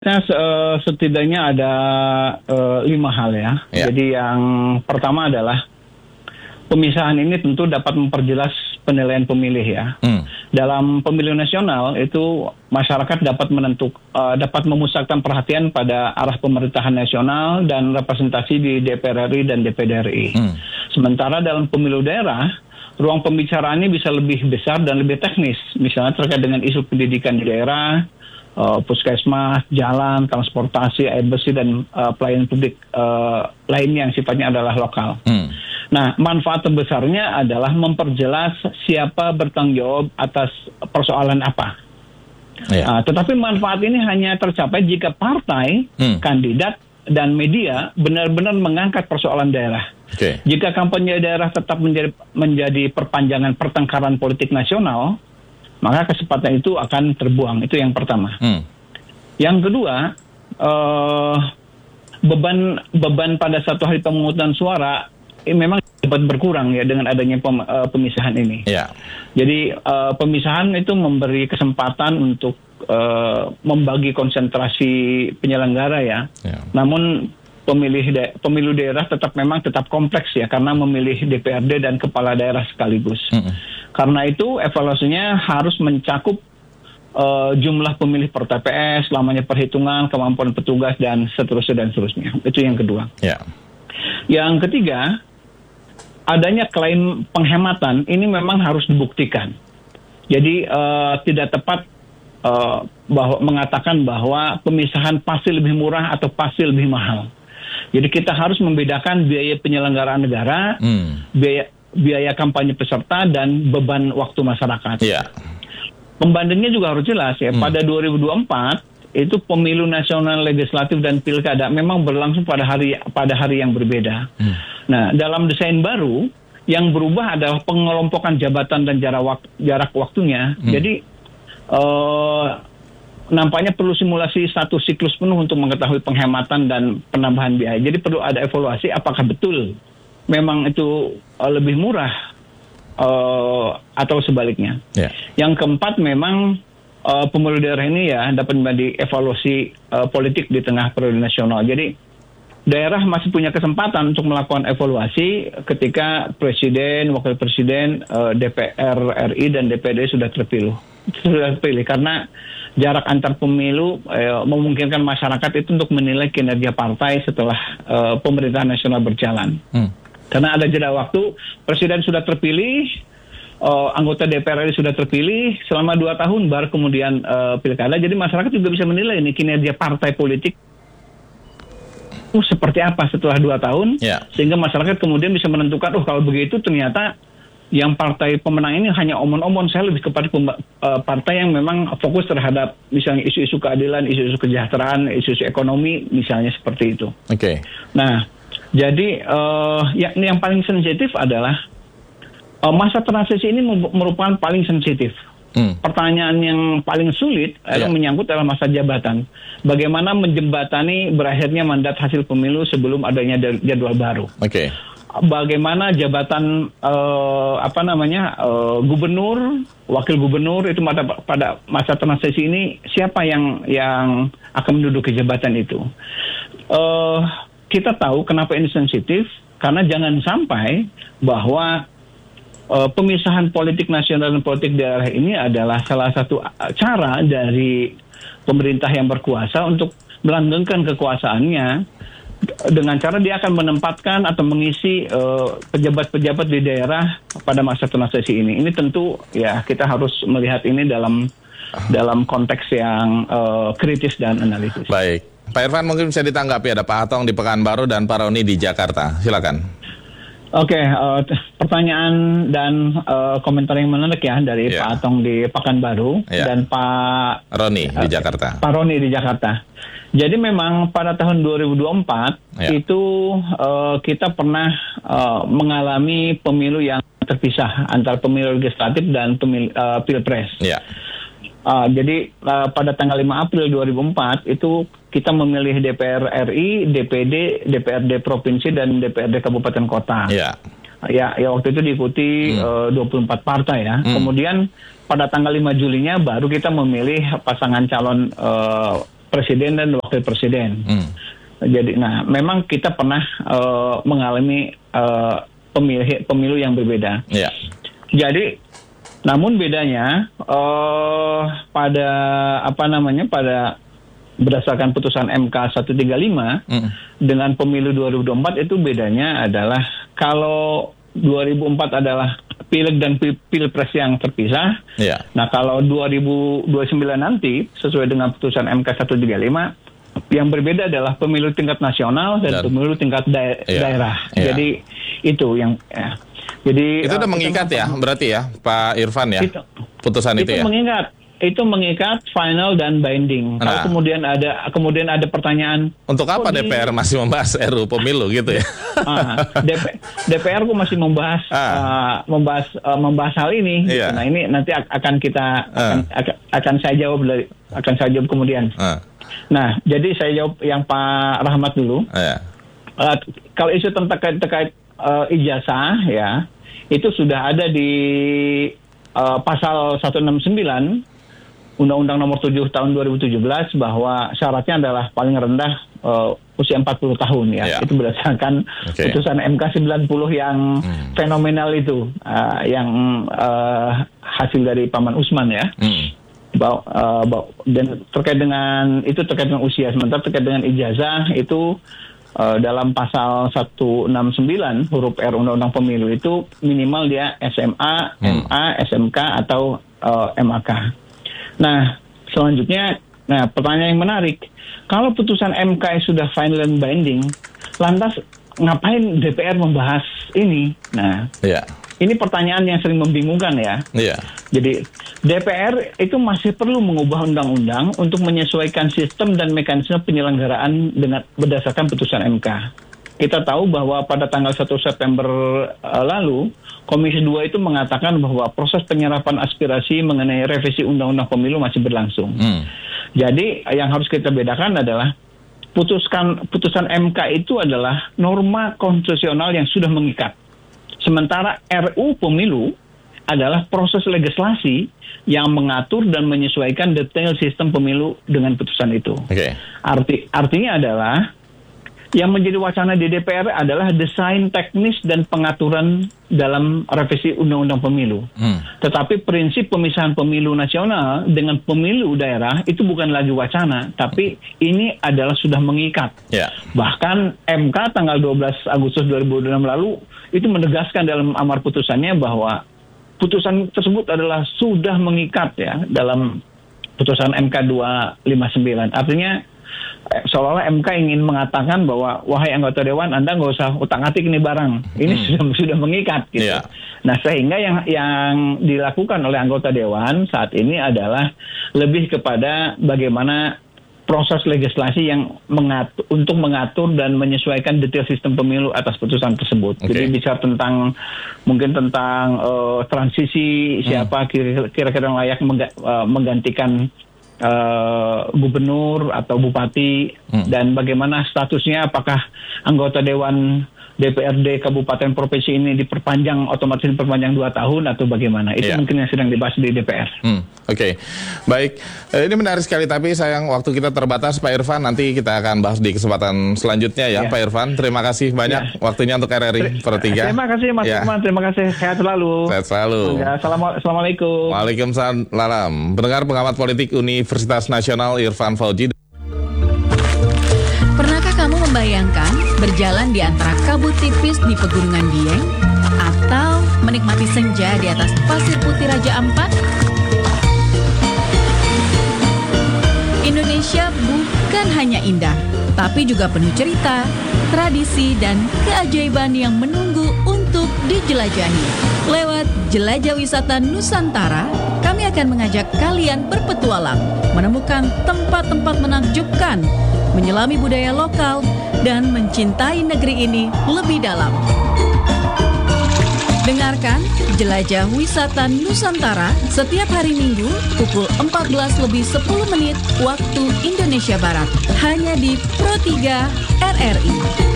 Setidaknya ada 5 hal ya. Jadi yang pertama adalah pemisahan ini tentu dapat memperjelas penilaian pemilih ya. Dalam pemilu nasional itu masyarakat dapat memusatkan perhatian pada arah pemerintahan nasional dan representasi di DPR RI dan DPD RI. Sementara dalam pemilu daerah, ruang pembicaraannya bisa lebih besar dan lebih teknis, misalnya terkait dengan isu pendidikan di daerah, puskesmas, jalan, transportasi, air bersih, dan pelayanan publik lainnya yang sifatnya adalah lokal. Nah, manfaat terbesarnya adalah memperjelas siapa bertanggung jawab atas persoalan apa. Tetapi manfaat ini hanya tercapai jika partai, kandidat, dan media benar-benar mengangkat persoalan daerah. Jika kampanye daerah tetap menjadi perpanjangan pertengkaran politik nasional, maka kesempatan itu akan terbuang. Itu yang pertama. Yang kedua, beban pada satu hari pemungutan suara memang dapat berkurang ya dengan adanya pemisahan ini. Jadi pemisahan itu memberi kesempatan untuk membagi konsentrasi penyelenggara ya. Namun pemilu daerah tetap kompleks ya, karena memilih DPRD dan kepala daerah sekaligus. Karena itu evaluasinya harus mencakup jumlah pemilih per TPS, lamanya perhitungan, kemampuan petugas, dan seterusnya. Itu yang kedua. Yang ketiga, adanya klaim penghematan ini memang harus dibuktikan. Jadi tidak tepat mengatakan bahwa pemisahan pasti lebih murah atau pasti lebih mahal. Jadi kita harus membedakan biaya penyelenggaraan negara, biaya kampanye peserta, dan beban waktu masyarakat. Pembandingnya juga harus jelas ya. Pada 2024 itu pemilu nasional, legislatif, dan pilkada memang berlangsung pada hari yang berbeda. Nah, dalam desain baru yang berubah adalah pengelompokan jabatan dan jarak waktunya. Jadi nampaknya perlu simulasi satu siklus penuh untuk mengetahui penghematan dan penambahan biaya. Jadi perlu ada evaluasi apakah betul memang itu lebih murah atau sebaliknya. Yang keempat, memang pemilu daerah ini ya dapat menjadi evaluasi politik di tengah periode nasional. Jadi daerah masih punya kesempatan untuk melakukan evaluasi ketika presiden, wakil presiden, DPR RI, dan DPD sudah terpilih. Karena jarak antar pemilu memungkinkan masyarakat itu untuk menilai kinerja partai setelah pemerintahan nasional berjalan. Karena ada jeda waktu, presiden sudah terpilih, anggota DPR RI sudah terpilih selama 2 tahun, baru kemudian pilkada. Jadi masyarakat juga bisa menilai ini kinerja partai politik seperti apa setelah 2 tahun, sehingga masyarakat kemudian bisa menentukan, kalau begitu ternyata yang partai pemenang ini hanya omon-omon. Saya lebih kepada partai yang memang fokus terhadap misalnya isu-isu keadilan, isu-isu kesejahteraan, isu-isu ekonomi, misalnya seperti itu. Nah, jadi yang paling sensitif adalah masa transisi ini merupakan paling sensitif. Pertanyaan yang paling sulit adalah menyangkut dalam masa jabatan. Bagaimana menjembatani berakhirnya mandat hasil pemilu sebelum adanya jadwal baru. Bagaimana jabatan gubernur, wakil gubernur itu pada masa transisi ini siapa yang akan menduduki jabatan itu. Kita tahu kenapa ini sensitif, karena jangan sampai bahwa pemisahan politik nasional dan politik daerah ini adalah salah satu cara dari pemerintah yang berkuasa untuk melanggengkan kekuasaannya dengan cara dia akan menempatkan atau mengisi pejabat-pejabat di daerah pada masa transisi ini. Ini tentu ya kita harus melihat ini dalam konteks yang kritis dan analisis. Baik, Pak Irfan mungkin bisa ditanggapi, ada Pak Atong di Pekanbaru dan Pak Roni di Jakarta. Silakan. Pertanyaan dan komentar yang menarik ya dari Pak Atong di Pekanbaru dan Pak Roni di Jakarta. Pak Roni di Jakarta. Jadi memang pada tahun 2024 itu kita pernah mengalami pemilu yang terpisah antara pemilu legislatif dan pilpres. Jadi pada tanggal 5 April 2004 itu kita memilih DPR RI, DPD, DPRD provinsi, dan DPRD kabupaten kota. Ya waktu itu diikuti 24 partai ya. Kemudian pada tanggal 5 Julinya baru kita memilih pasangan calon presiden dan wakil presiden. Jadi, nah memang kita pernah mengalami pemilu yang berbeda. Yeah. Jadi, namun bedanya pada berdasarkan putusan MK 135 dengan pemilu 2024 itu bedanya adalah kalau 2004 adalah pileg dan pilpres yang terpisah. Yeah. Nah, kalau 2029 nanti sesuai dengan putusan MK 135 yang berbeda adalah pemilu tingkat nasional dan pemilu tingkat daerah. Yeah. Jadi itu yang jadi itu udah mengikat ya, berarti ya, Pak Irfan ya. Putusan itu ya. Itu mengikat final dan binding. Kalau kemudian ada pertanyaan, untuk apa DPR masih membahas RUU pemilu gitu ya? DPR kok masih membahas hal ini. Iya. Nah, ini nanti akan saya jawab kemudian. Nah, jadi saya jawab yang Pak Rahmat dulu. Kalau isu terkait ijazah ya, itu sudah ada di pasal 169 Undang-Undang Nomor 7 Tahun 2017 bahwa syaratnya adalah paling rendah usia 40 tahun ya. Yeah. Itu berdasarkan putusan MK 90 yang fenomenal itu, yang hasil dari Paman Usman ya. Dan terkait dengan usia, sementara terkait dengan ijazah itu dalam pasal 169 huruf R Undang-Undang Pemilu itu minimal dia SMA, MA, SMK atau MAK. Nah, selanjutnya, pertanyaan yang menarik, kalau putusan MK sudah final and binding, lantas ngapain DPR membahas ini? Nah, ini pertanyaan yang sering membingungkan ya. Jadi DPR itu masih perlu mengubah undang-undang untuk menyesuaikan sistem dan mekanisme penyelenggaraan dengan berdasarkan putusan MK. Kita tahu bahwa pada tanggal 1 September lalu, Komisi 2 itu mengatakan bahwa proses penyerapan aspirasi mengenai revisi Undang-Undang Pemilu masih berlangsung. Jadi yang harus kita bedakan adalah putusan MK itu adalah norma konstitusional yang sudah mengikat. Sementara RUU Pemilu adalah proses legislasi yang mengatur dan menyesuaikan detail sistem pemilu dengan putusan itu. Artinya adalah yang menjadi wacana di DPR adalah desain teknis dan pengaturan dalam revisi Undang-Undang Pemilu. Tetapi prinsip pemisahan pemilu nasional dengan pemilu daerah itu bukan lagi wacana, tapi ini adalah sudah mengikat. Bahkan MK tanggal 12 Agustus 2006 lalu itu menegaskan dalam amar putusannya bahwa putusan tersebut adalah sudah mengikat ya dalam putusan MK 259. Artinya seolah-olah MK ingin mengatakan bahwa wahai anggota dewan, Anda nggak usah utak-atik ini barang, ini sudah mengikat gitu. Nah, sehingga yang dilakukan oleh anggota dewan saat ini adalah lebih kepada bagaimana proses legislasi yang untuk mengatur dan menyesuaikan detail sistem pemilu atas putusan tersebut. Jadi bicara tentang transisi siapa kira-kira yang layak menggantikan gubernur atau bupati dan bagaimana statusnya, apakah anggota dewan DPRD kabupaten provinsi ini otomatis diperpanjang 2 tahun atau bagaimana, itu mungkin yang sedang dibahas di DPR. Baik, ini menarik sekali, tapi sayang waktu kita terbatas Pak Irfan, nanti kita akan bahas di kesempatan selanjutnya ya. Pak Irfan, terima kasih banyak waktunya untuk RRI Pertiga. Terima kasih Mas Irfan, terima kasih, sehat selalu. Assalamualaikum. Waalaikumsalam. Pendengar pengamat politik Universitas Nasional Irfan Fauzi. Pernahkah kamu membayangkan berjalan di antara kabut tipis di pegunungan Dieng atau menikmati senja di atas pasir putih Raja Ampat? Indonesia bukan hanya indah, tapi juga penuh cerita, tradisi, dan keajaiban yang menunggu untuk dijelajahi. Lewat Jelajah Wisata Nusantara, kami akan mengajak kalian berpetualang, menemukan tempat-tempat menakjubkan, menyelami budaya lokal, dan mencintai negeri ini lebih dalam. Dengarkan Jelajah Wisata Nusantara setiap hari Minggu pukul 14:10 waktu Indonesia Barat, hanya di Pro 3 RRI.